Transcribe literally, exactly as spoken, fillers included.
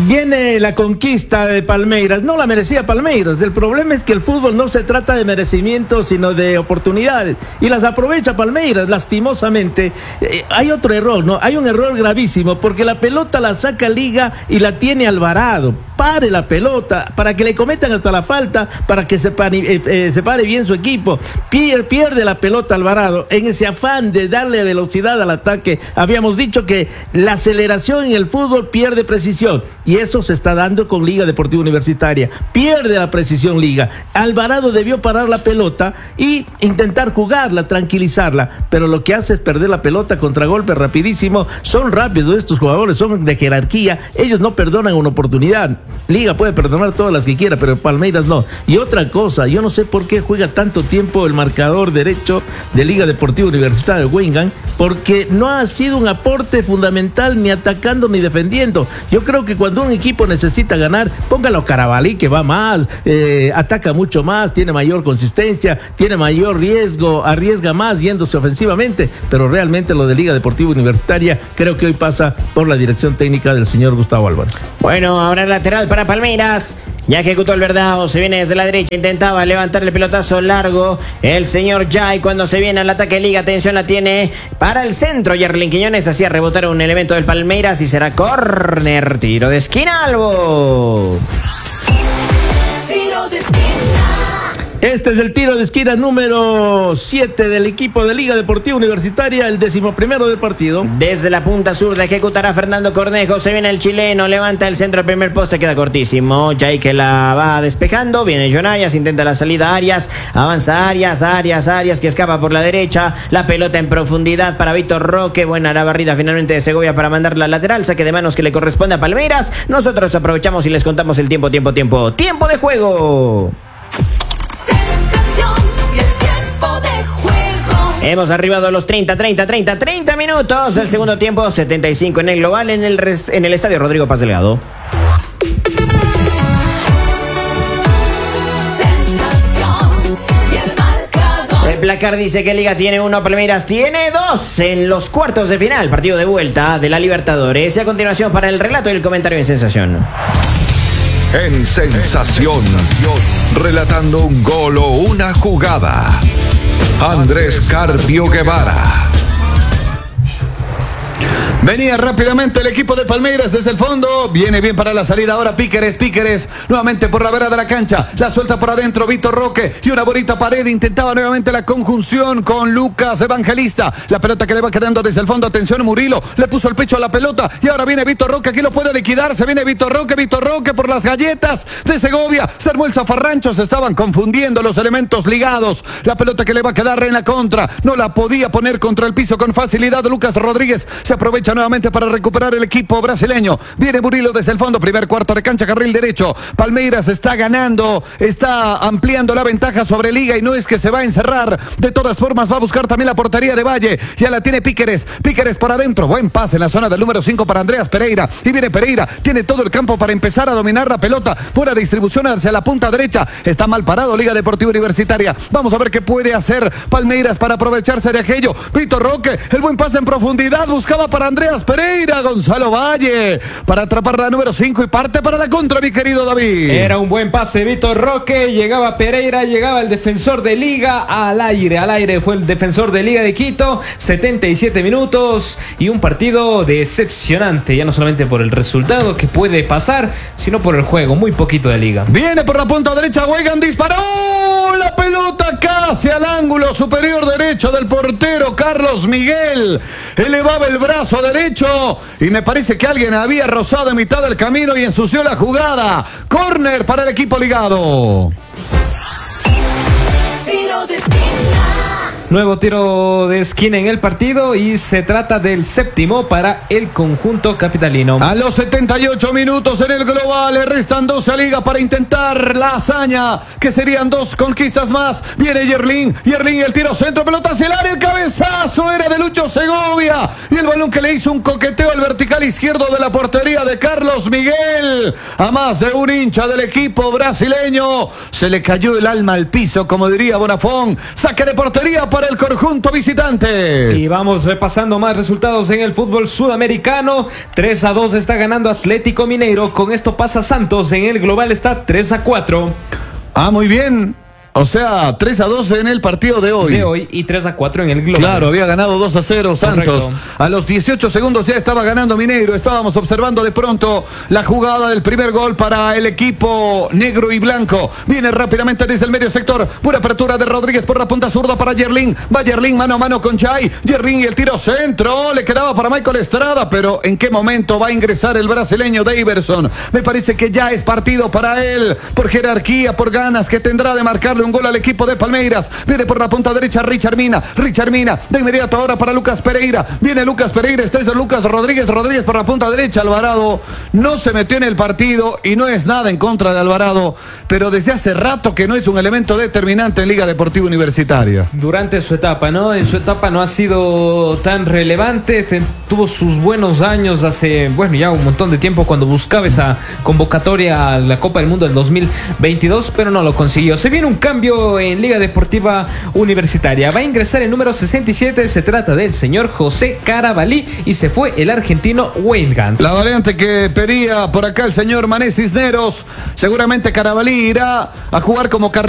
Viene la conquista de Palmeiras, no la merecía Palmeiras, el problema es que el fútbol no se trata de merecimiento sino de oportunidades y las aprovecha Palmeiras, lastimosamente. Eh, hay otro error, ¿no? Hay un error gravísimo porque la pelota la saca Liga y la tiene Alvarado. Pare la pelota para que le cometan hasta la falta, para que se pare, eh, eh, se pare bien su equipo. Pier, pierde la pelota Alvarado en ese afán de darle velocidad al ataque. Habíamos dicho que la aceleración en el fútbol pierde precisión y eso se está dando con Liga Deportiva Universitaria. Pierde la precisión Liga. Alvarado debió parar la pelota y intentar jugarla, tranquilizarla, pero lo que hace es perder la pelota, contragolpe rapidísimo. Son rápidos estos jugadores, son de jerarquía, ellos no perdonan una oportunidad. Liga puede perdonar todas las que quiera, pero Palmeiras no. Y otra cosa, yo no sé por qué juega tanto tiempo el marcador derecho de Liga Deportiva Universitaria de Wengan, porque no ha sido un aporte fundamental ni atacando ni defendiendo. Yo creo que cuando un equipo necesita ganar, póngalo a Carabalí, que va más, eh, ataca mucho más, tiene mayor consistencia, tiene mayor riesgo, arriesga más yéndose ofensivamente, pero realmente lo de Liga Deportiva Universitaria creo que hoy pasa por la dirección técnica del señor Gustavo Álvarez. Bueno, ahora el lateral para Palmeiras. Ya ejecutó el Verdao, se viene desde la derecha, intentaba levantar el pelotazo largo el señor Jai cuando se viene al ataque Liga, atención la tiene para el centro, Yerlin Quiñones hacía rebotar un elemento del Palmeiras y será córner, tiro de esquina, Albo. Tiro de esquina. Este es el tiro de esquina número siete del equipo de Liga Deportiva Universitaria, el decimoprimero del partido. Desde la punta sur de ejecutará Fernando Cornejo, se viene el chileno, levanta el centro, el primer poste, queda cortísimo. Jay que la va despejando, viene John Arias, intenta la salida Arias, avanza Arias, Arias, Arias que escapa por la derecha, la pelota en profundidad para Víctor Roque, buena la barrida finalmente de Segovia para mandarla al lateral, saque de manos que le corresponde a Palmeiras. Nosotros aprovechamos y les contamos el tiempo, tiempo, tiempo, tiempo de juego. Hemos arribado a los treinta, treinta, treinta, treinta minutos del segundo tiempo, setenta y cinco en el global en el, res, en el estadio Rodrigo Paz Delgado. El placar dice que Liga tiene uno, Palmeiras tiene dos en los cuartos de final, partido de vuelta de la Libertadores. Y a continuación para el relato y el comentario en Sensación. En Sensación, relatando un gol o una jugada, Andrés Carpio Guevara. Venía rápidamente el equipo de Palmeiras desde el fondo. Viene bien para la salida ahora Píqueres, Píqueres nuevamente por la vera de la cancha. La suelta por adentro Víctor Roque y una bonita pared. Intentaba nuevamente la conjunción con Lucas Evangelista. La pelota que le va quedando desde el fondo. Atención, Murilo le puso el pecho a la pelota y ahora viene Víctor Roque. Aquí lo puede liquidar. Se viene Víctor Roque, Víctor Roque por las galletas de Segovia. Se armó el zafarrancho. Se estaban confundiendo los elementos ligados. La pelota que le va a quedar en la contra. No la podía poner contra el piso con facilidad. Lucas Rodríguez se aprovecha nuevamente para recuperar el equipo brasileño. Viene Murilo desde el fondo, primer cuarto de cancha, carril derecho. Palmeiras está ganando, está ampliando la ventaja sobre Liga y no es que se va a encerrar. De todas formas va a buscar también la portería de Valle. Ya la tiene Píqueres, Píqueres para adentro. Buen pase en la zona del número cinco para Andreas Pereira. Y viene Pereira, tiene todo el campo para empezar a dominar la pelota. Buena distribución hacia la punta derecha. Está mal parado Liga Deportiva Universitaria. Vamos a ver qué puede hacer Palmeiras para aprovecharse de aquello. Víctor Roque, el buen pase en profundidad, buscaba para Andreas Pereira, Gonzalo Valle para atrapar la número cinco y parte para la contra, mi querido David. Era un buen pase, Víctor Roque, llegaba Pereira, llegaba el defensor de Liga al aire, al aire fue el defensor de Liga de Quito, setenta y siete minutos y un partido decepcionante, ya no solamente por el resultado que puede pasar, sino por el juego, muy poquito de Liga. Viene por la punta derecha, Weigand disparó, la pelota casi al ángulo superior derecho del portero Carlos Miguel, elevaba el brazo derecho y me parece que alguien había rozado en mitad del camino y ensució la jugada. Córner para el equipo ligado. Tiro de esquina. Nuevo tiro de esquina en el partido y se trata del séptimo para el conjunto capitalino. A los setenta y ocho minutos en el global, le restan doce a Liga para intentar la hazaña, que serían dos conquistas más. Viene Yerlin, Yerlin el tiro centro, pelota hacia el área, el cabezazo era de Lucho Segovia y el balón que le hizo un coqueteo al vertical izquierdo de la portería de Carlos Miguel. A más de un hincha del equipo brasileño se le cayó el alma al piso, como diría Bonafón. Saque de portería para para el conjunto visitante. Y vamos repasando más resultados en el fútbol sudamericano. tres a dos está ganando Atlético Mineiro. Con esto pasa Santos. En el global está tres a cuatro. Ah, muy bien. O sea, tres a dos en el partido de hoy. De hoy y tres a cuatro en el global. Claro, había ganado dos a cero Santos. Correcto. A los dieciocho segundos ya estaba ganando Mineiro. Estábamos observando de pronto la jugada del primer gol para el equipo negro y blanco. Viene rápidamente desde el medio sector. Buena apertura de Rodríguez por la punta zurda para Yerlin. Va Yerlin mano a mano con Chay. Yerlin y el tiro centro. Le quedaba para Michael Estrada, pero ¿en qué momento va a ingresar el brasileño Daverson? Me parece que ya es partido para él. Por jerarquía, por ganas que tendrá de marcarle un gol al equipo de Palmeiras. Viene por la punta derecha Richard Mina. Richard Mina de inmediato ahora para Lucas Pereira. Viene Lucas Pereira. Este es Lucas Rodríguez. Rodríguez por la punta derecha. Alvarado no se metió en el partido y no es nada en contra de Alvarado, pero desde hace rato que no es un elemento determinante en Liga Deportiva Universitaria. Durante su etapa, ¿no? En su etapa no ha sido tan relevante. Ten, tuvo sus buenos años hace, bueno, ya un montón de tiempo cuando buscaba esa convocatoria a la Copa del Mundo del dos mil veintidós, pero no lo consiguió. Se viene un cambio en Liga Deportiva Universitaria. Va a ingresar el número sesenta y siete. Se trata del señor José Carabalí y se fue el argentino Wayne Gant. La variante que pedía por acá el señor Mané Cisneros. Seguramente Carabalí irá a jugar como carrilero